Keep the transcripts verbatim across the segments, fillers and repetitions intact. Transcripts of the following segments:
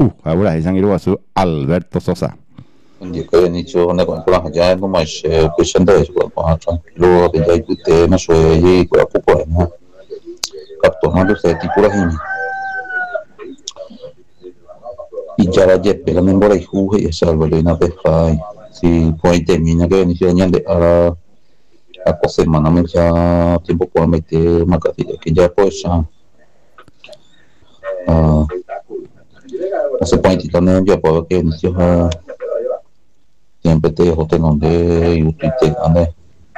Uh, ahora dicen que su Alberto Sosa. Quindi che inizio ne con la già non mai se questo è qua tranquillo de dai tutte na so e quella poco no capto ma lo sei tipo la hini i già la jeppe la memoria i hu e salvo le na pe fai si poi termina che inizio niente a a cosa semana me già tempo può mettere magari che già poi sa ah se poi ti torna già poi che inizio a siempre te dejo te nombre y usted ane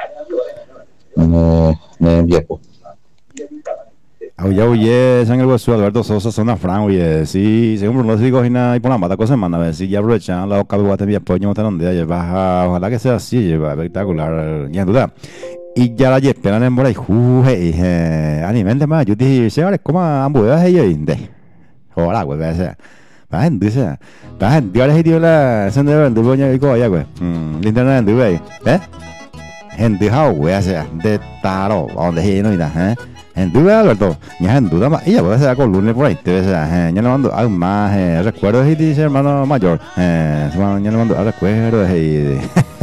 ne ne viejo Oye, oye, San el su Alberto Sosa son a Fran, oye, sí, según pronóstico y nada, y por la mata cosa semana, a ver si ya aprovechan la boca de guate mi apoyo, no te donde baja, ojalá que sea así, lleva espectacular, ya duda. Y ya la esperan en por ahí, juje, y animente más, yo dije, se ahora como hamburguesas y yo, de, hola, güey, ese. Bahan dice, bahan dia dah dia lah, sana tu punya ikut ya gue. Hmm, lintaran tu gue, eh? Hendu hau gue asa, de taro, on de hino ida, eh? Hendu Alberto, ya hendu dama, iya pues asa con lunes por ahí, te ves, eh? Ya no mando algo más, eh, recuerdos y dice hermano mayor, eh, ya no mando recuerdos y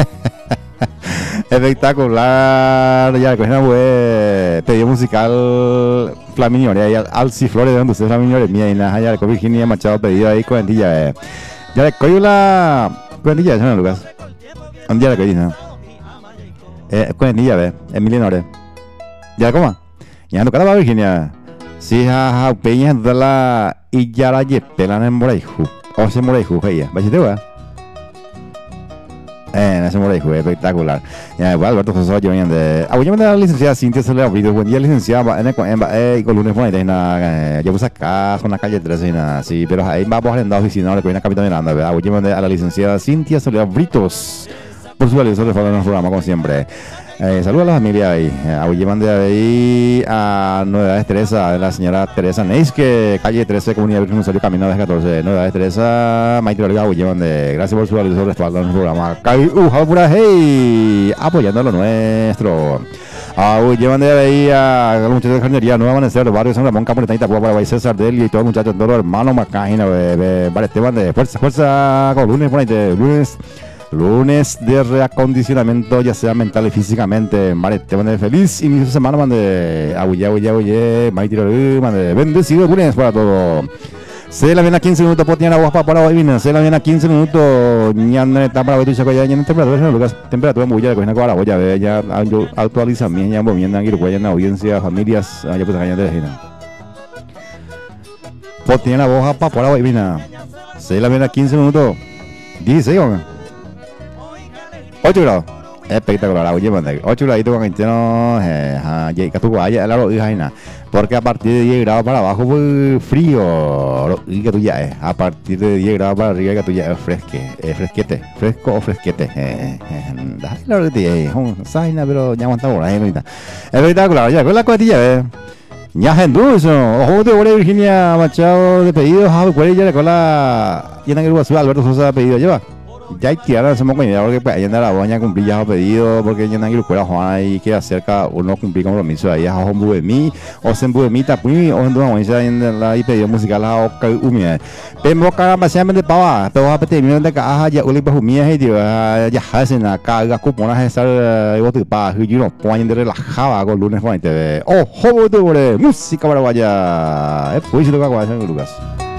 espectacular, ya que una web pedido musical Flaminio, ya Alci Flores de donde usted Flaminio mía y nada, ya con Virginia Machado pedido ahí con Antilla, ya le cogió la cuentilla, ¿no, Lucas? Un día le cogió, ¿no? Eh, cuentilla, ve, Emilio Nore, ya cómo, ya no cada Virginia, si ha ha peña de la y ya la llepelan en Moreiju, o se Moreiju, ella, ¿ves te va? Eh, ese mora fue espectacular. Ya, igual Alberto Sosa yo venía de. Ah, yo me la licenciada Cintia Soledad Brito, buen día licenciada en el eh con lunes por ahí na yo puse acá con la calle trece y nada, sí, pero ahí vamos a la oficina ahora que viene a Capitán Miranda, ¿verdad? Yo me a la licenciada Cintia Soledad Britos por su valioso respaldo en el programa como siempre. Eh, saludos a la familia ahí. Eh, llevan de ahí a Novedades Teresa, de la señora Teresa Neis, que calle trece, Comunidad Virgen Rosario, Camino de catorce. Novedades Teresa, Maite Olga, llevan de. Gracias por su valioso respaldo en el programa. Cai Uja Pura Hey, apoyando lo nuestro. Ah, llevan de ahí a los muchachos de jardinería, Nueva Amanecer, del barrio San Ramón, Caponeta, Itapúa, Paraguay, César Deli y todos los muchachos, todos los hermanos Macágina, Bar Esteban de Fuerza, Fuerza, con lunes por ahí, de lunes. Lunes de reacondicionamiento, ya sea mental y físicamente. Marete, mande feliz inicio de semana, mande abuye, abuye, abuye, maitiro, mande bendecido lunes para todo. Se la viene a quince minutos, potiana guapa para hoy, vino. Se la viene a quince minutos, ñan está para ver tu chaco ya, en temperatura, Lucas, temperatura muy ya, cogina con la boya, ve, ya actualiza bien, ya moviendo aquí, lo en audiencia, familias, ya pues allá de la esquina. Potiana guapa para hoy, vino. Se la viene a quince minutos, dieciséis, ¿no? ocho grados, espectacular, oye, ocho graditos con veinteno, eh, que tú vayas, la rodilla, porque a partir de diez grados para abajo, pues frío, y que tú ya es, a partir de diez grados para arriba, que tú ya es fresque, eh, fresquete, fresco o fresquete, eh, eh, la rodilla, es un saina, pero ya aguanta por ahí, ahorita, espectacular, ya, con la cuatilla, eh. Ya en dulce, ojo de Borea Virginia Machado de pedidos, a ver, ya le cola, llena que el guasu, Alberto Sosa pedido, lleva. Ya hay que ahora hacemos con idea porque pues, ahí anda la boña cumplir ya los pedidos porque ya no hay que lo Juan y que acerca uno cumplir compromiso ahí a Hombu de mí o se embu de mí tapui o en una boña en la y pedido musical a Oca Umia pero cara básicamente para pero a pedir de caja ya uli para Umia y ya hacen acá las cuponas estar y otro para y uno ponen de relajada con lunes Juan te ve oh Hombu de música paraguaya es pues lo que hago en Lucas.